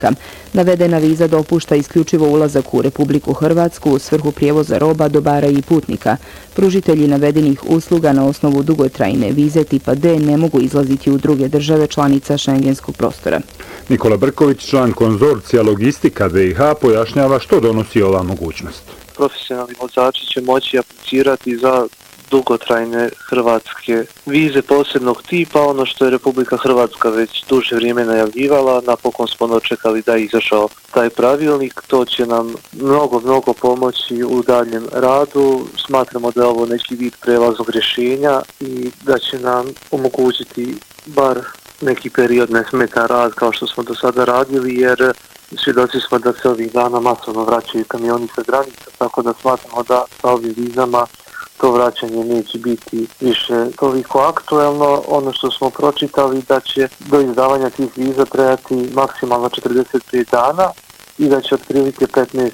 Navedena viza dopušta isključivo ulazak u Republiku Hrvatsku u svrhu prijevoza roba, dobara i putnika. Pružitelji navedenih usluga na osnovu dugotrajne vize tipa D ne mogu izlaziti u druge države članica šengenskog prostora. Nikola Brković, član konzorcija Logistika BiH, pojašnjava što donosi ova mogućnost. Profesionalni vozači će moći aplicirati za dugotrajne hrvatske vize posebnog tipa, ono što je Republika Hrvatska već duže vrijeme najavljivala. Napokon smo dočekali da je izašao taj pravilnik. To će nam mnogo pomoći u daljem radu. Smatramo da je ovo neki vid prelaznog rješenja i da će nam omogućiti bar neki period nesmetan rad kao što smo do sada radili, jer svjedoci smo da se ovih dana masovno vraćaju kamioni sa granica, tako da smatramo da sa ovim vizama to vraćanje neće biti više toliko aktuelno. Ono što smo pročitali da će do izdavanja tih viza trajati maksimalno 45 dana i da će otprilike 15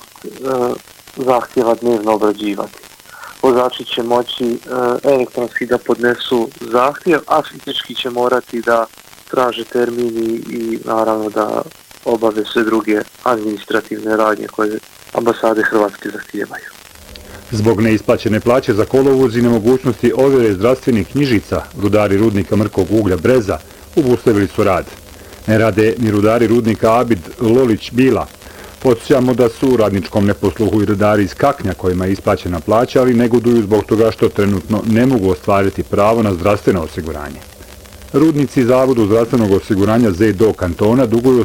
zahtjeva dnevno obrađivati. Vozači će moći elektronski da podnesu zahtjev, a fizički će morati da traže termini i naravno da obave sve druge administrativne radnje koje ambasade Hrvatske zahtijevaju. Zbog neisplaćene plaće za kolovoz i nemogućnosti ovjere zdravstvenih knjižica, rudari rudnika mrkog uglja Breza obustavili su rad. Ne rade ni rudari rudnika Abid Lolić Bila. Podsjećamo da su u radničkom neposluhu i rudari iz Kaknja kojima je isplaćena plaća, ali negoduju zbog toga što trenutno ne mogu ostvariti pravo na zdravstveno osiguranje. Rudnici Zavodu zdravstvenog osiguranja ZDO kantona duguju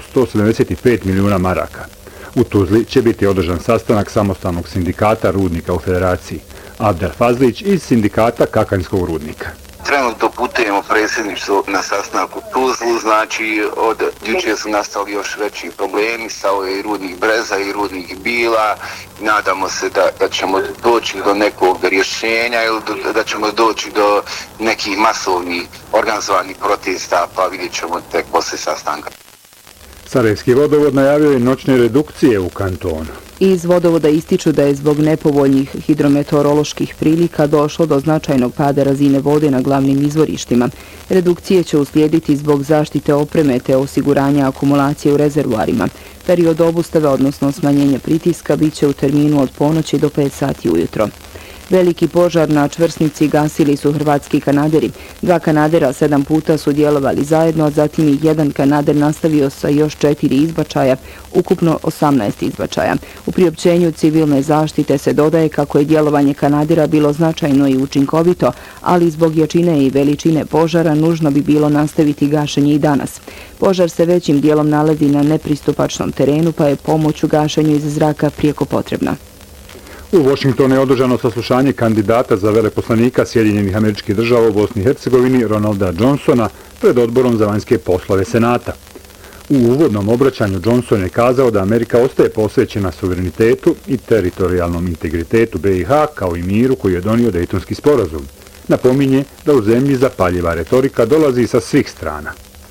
175 milijuna maraka. U Tuzli će biti održan sastanak samostalnog sindikata rudnika u Federaciji. Abdel Fazlić iz sindikata Kakanjskog rudnika. Trenutno putujemo predsjedništvo na sastanku u Tuzlu, znači od jučer su nastali još veći problemi sa ovaj rudnik Breza i rudnik Bila. Nadamo se da ćemo doći do nekog rješenja ili da ćemo doći do nekih masovnih organizovanih protesta, pa vidjet ćemo tek poslije sastanka. Sarajevski vodovod najavio je noćne redukcije u kantonu. Iz vodovoda ističu da je zbog nepovoljnih hidrometeoroloških prilika došlo do značajnog pada razine vode na glavnim izvorištima. Redukcije će uslijediti zbog zaštite opreme te osiguranja akumulacije u rezervoarima. Period obustave, odnosno smanjenja pritiska, bit će u terminu od ponoći do 5 sati ujutro. Veliki požar na čvrsnici gasili su hrvatski kanaderi. 2 kanadera 7 puta su djelovali zajedno, a zatim i jedan kanader nastavio sa još 4 izbačaja, ukupno 18 izbačaja. U priopćenju civilne zaštite se dodaje kako je djelovanje kanadera bilo značajno i učinkovito, ali zbog jačine i veličine požara nužno bi bilo nastaviti gašenje i danas. Požar se većim dijelom nalazi na nepristupačnom terenu, pa je pomoć u gašenju iz zraka prijeko potrebna. U Washingtonu je održano saslušanje kandidata za veleposlanika Sjedinjenih Američkih Država u Bosni i Hercegovini Ronalda Johnsona pred odborom za vanjske poslove Senata. U uvodnom obraćanju Johnson je kazao da Amerika ostaje posvećena suverenitetu i teritorijalnom integritetu BiH kao i miru koji je donio Dejtonski sporazum. Napominje da u zemlji zapaljiva retorika dolazi sa svih strana.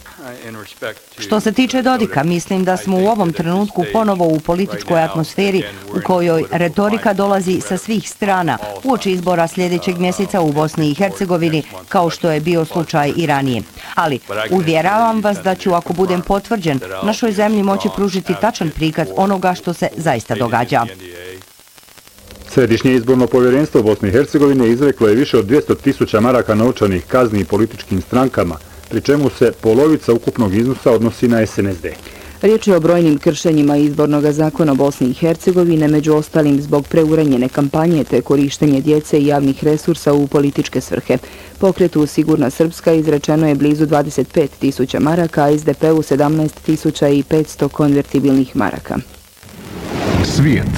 Što se tiče Dodika, mislim da smo u ovom trenutku ponovo u političkoj atmosferi u kojoj retorika dolazi sa svih strana uoči izbora sljedećeg mjeseca u Bosni i Hercegovini, kao što je bio slučaj i ranije. Ali uvjeravam vas da ću, ako budem potvrđen, našoj zemlji moći pružiti tačan prikaz onoga što se zaista događa. Središnje izborno povjerenstvo Bosne i Hercegovine izreklo je više od 200.000 maraka novčanih kazni političkim strankama, pri čemu se polovica ukupnog iznosa odnosi na SNSD. Riječ je o brojnim kršenjima izbornog zakona Bosne i Hercegovine, među ostalim zbog preuranjene kampanje te korištenje djece i javnih resursa u političke svrhe. Pokretu Sigurna Srpska izrečeno je blizu 25.000 maraka, a SDP-u 17.500 konvertibilnih maraka. Svijet.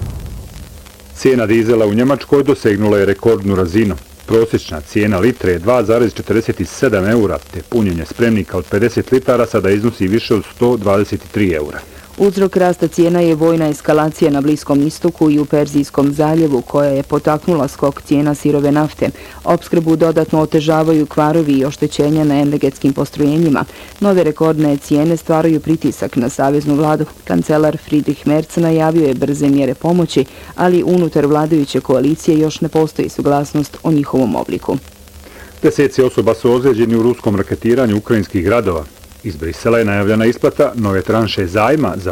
Cijena dizela u Njemačkoj dosegnula je rekordnu razinu. Prosječna cijena litre je 2,47 eura, te punjenje spremnika od 50 litara sada iznosi više od 123 eura. Uzrok rasta cijena je vojna eskalacija na Bliskom istoku i u Perzijskom zaljevu, koja je potaknula skok cijena sirove nafte. Opskrbu dodatno otežavaju kvarovi i oštećenja na energetskim postrojenjima. Nove rekordne cijene stvaraju pritisak na saveznu vladu. Kancelar Friedrich Merz najavio je brze mjere pomoći, ali unutar vladajuće koalicije još ne postoji suglasnost o njihovom obliku. Deseci osoba su ozlijeđeni u ruskom raketiranju ukrajinskih gradova. Iz Brisela je najavljena isplata nove tranše zajma za